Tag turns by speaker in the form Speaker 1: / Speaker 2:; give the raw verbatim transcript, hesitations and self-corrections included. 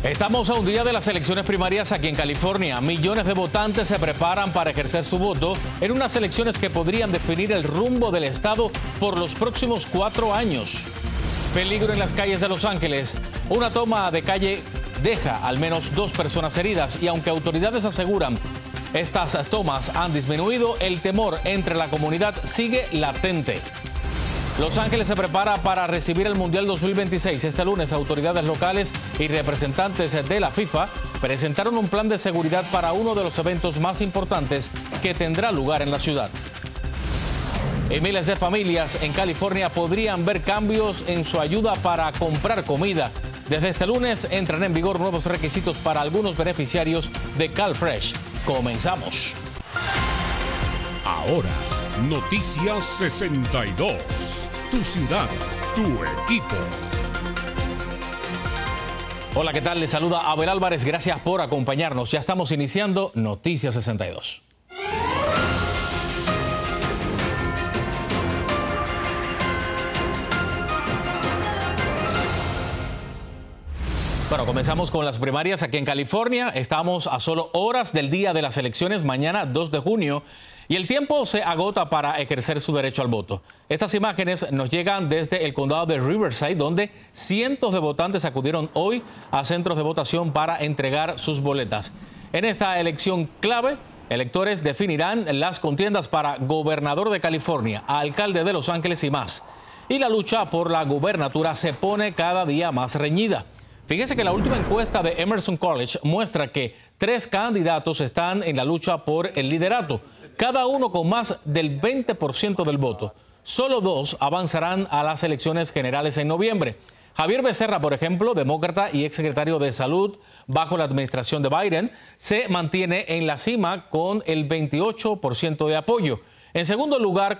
Speaker 1: Estamos a un día de las elecciones primarias aquí en California. Millones de votantes se preparan para ejercer su voto en unas elecciones que podrían definir el rumbo del estado por los próximos cuatro años. Peligro en las calles de Los Ángeles. Una toma de calle deja al menos dos personas heridas y aunque autoridades aseguran estas tomas han disminuido, el temor entre la comunidad sigue latente. Los Ángeles se prepara para recibir el Mundial dos mil veintiséis. Este lunes, autoridades locales y representantes de la FIFA presentaron un plan de seguridad para uno de los eventos más importantes que tendrá lugar en la ciudad. Y miles de familias en California podrían ver cambios en su ayuda para comprar comida. Desde este lunes entran en vigor nuevos requisitos para algunos beneficiarios de CalFresh. Comenzamos.
Speaker 2: Ahora, Noticias sesenta y dos. Tu ciudad, tu equipo.
Speaker 1: Hola, ¿qué tal? Les saluda Abel Álvarez. Gracias por acompañarnos. Ya estamos iniciando Noticias sesenta y dos. Bueno, comenzamos con las primarias aquí en California. Estamos a solo horas del día de las elecciones, mañana dos de junio, y el tiempo se agota para ejercer su derecho al voto. Estas imágenes nos llegan desde el condado de Riverside, donde cientos de votantes acudieron hoy a centros de votación para entregar sus boletas. En esta elección clave, electores definirán las contiendas para gobernador de California, alcalde de Los Ángeles y más. Y la lucha por la gubernatura se pone cada día más reñida. Fíjense que la última encuesta de Emerson College muestra que tres candidatos están en la lucha por el liderato, cada uno con más del veinte por ciento del voto. Solo dos avanzarán a las elecciones generales en noviembre. Javier Becerra, por ejemplo, demócrata y exsecretario de Salud bajo la administración de Biden, se mantiene en la cima con el veintiocho por ciento de apoyo. En segundo lugar,